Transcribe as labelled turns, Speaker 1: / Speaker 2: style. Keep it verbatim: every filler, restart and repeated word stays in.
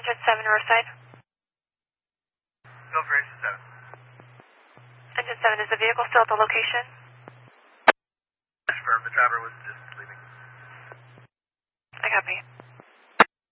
Speaker 1: Engine seven, Riverside.
Speaker 2: Go for Engine seven.
Speaker 1: Engine seven, is the vehicle still at the location?
Speaker 2: Confirmed. The driver was just